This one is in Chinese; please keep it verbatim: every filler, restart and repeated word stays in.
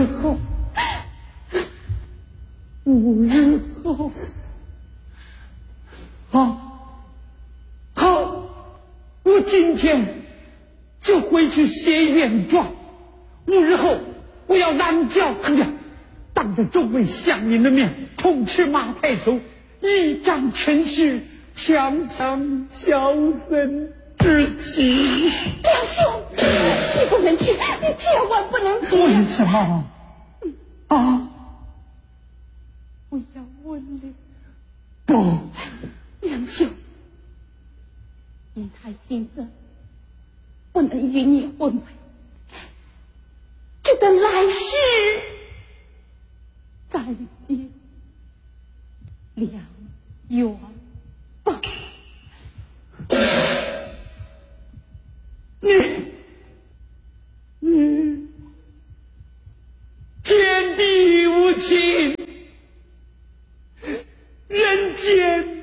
日后，五日后，好，好，我今天就回去写原状。五日后，我要南郊抗战，当着众位乡民的面，痛斥马太守，一掌陈氏，强强小僧之妻。 梁兄，你不能去，你千万不能去。 为什么？啊！我要问你，不， 梁兄，您太亲热，不能与你婚配，只等来世再结良缘吧。 你，你，天地无情，人间